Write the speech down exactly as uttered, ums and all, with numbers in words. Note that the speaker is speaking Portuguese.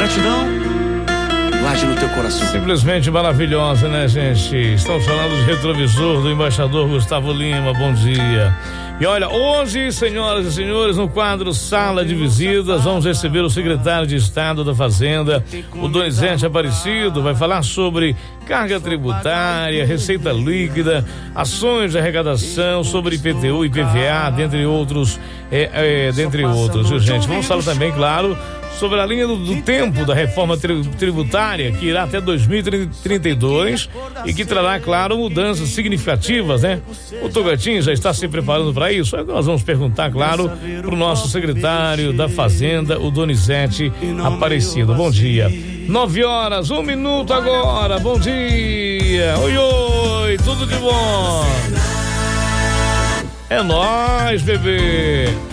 gratidão guarde no teu coração. Simplesmente maravilhosa, né, gente? Estamos falando de retrovisor do embaixador Gustavo Lima. Bom dia. E olha, hoje, senhoras e senhores, no quadro Sala de Visitas, vamos receber o secretário de Estado da Fazenda, o Donizete Aparecido. Vai falar sobre carga tributária, receita líquida, ações de arrecadação, sobre I P T U e I P V A, dentre outros, é, é, dentre outros, viu, gente? Vamos falar também, claro, sobre a linha do, do tempo da reforma tri, tributária, que irá até dois mil e trinta e dois e que trará, claro, mudanças significativas, né? O Tocantins já está se preparando para isso. Aí nós vamos perguntar, claro, para o nosso secretário da Fazenda, o Donizete Aparecido. Bom dia. Nove horas, um minuto agora. Bom dia. Oi, oi, tudo de bom. É nóis, bebê.